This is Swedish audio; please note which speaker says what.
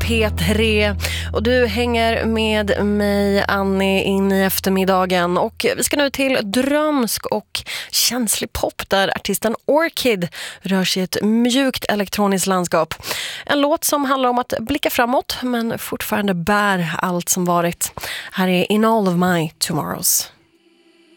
Speaker 1: P3 och du hänger med mig, Annie, in i eftermiddagen. Och vi ska nu till drömsk och känslig pop där artisten Orchid rör sig i ett mjukt elektroniskt landskap. En låt som handlar om att blicka framåt men fortfarande bär allt som varit. Här är In All of My Tomorrows.